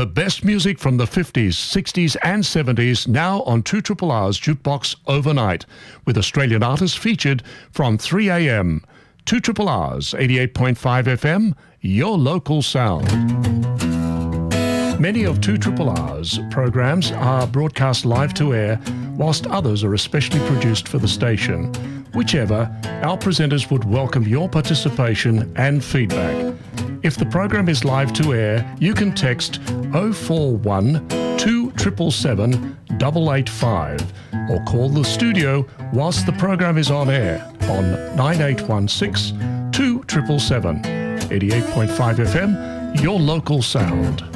The best music from the 50s, 60s and 70s now on 2RRR's Jukebox Overnight, with Australian artists featured from 3 a.m. 2RRR's 88.5 FM, your local sound. Many of 2RRR's programs are broadcast live to air, whilst others are especially produced for the station. Whichever, our presenters would welcome your participation and feedback. If the program is live to air, you can text 041 2777 885 or call the studio whilst the program is on air on 9816 2777. 88.5 FM, your local sound.